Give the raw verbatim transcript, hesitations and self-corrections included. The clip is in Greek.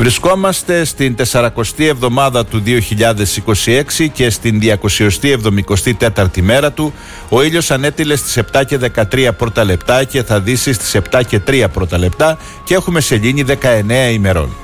Βρισκόμαστε στην τεσσαρακοστή εβδομάδα του δύο χιλιάδες είκοσι έξι και στην διακοσιοστή εβδομηκοστή τέταρτη μέρα του. Ο ήλιος ανέτειλε στις επτά και δεκατρία πρώτα λεπτά και θα δύσει στις επτά και τρία πρώτα λεπτά και έχουμε σελήνη δεκαεννέα ημερών.